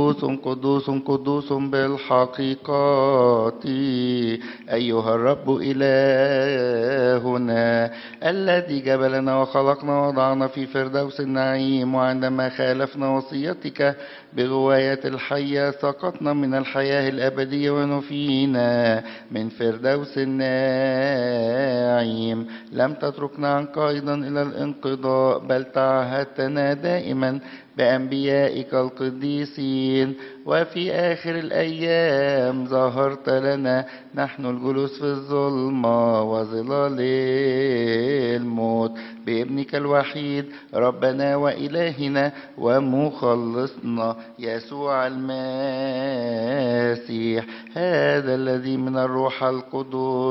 قدوس قدوس قدوس بالحقيقة أيها الرب إلهنا الذي جبلنا وخلقنا ووضعنا في فردوس النعيم، وعندما خالفنا وصيتك بغواية الحية سقطنا من الحياة الأبدية ونفينا من فردوس النعيم. لم تتركنا عنك أيضا إلى الانقضاء، بل تعهدتنا دائما بأنبيائك القديسين، وفي آخر الأيام ظهرت لنا نحن الجلوس في الظلمة وظلال الموت بابنك الوحيد ربنا وإلهنا ومخلصنا يسوع المسيح، هذا الذي من الروح القدس